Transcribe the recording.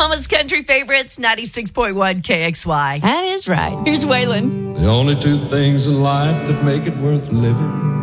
Oklahoma's country favorites, 96.1 KXY. That is right. Here's Waylon. The only two things in life that make it worth living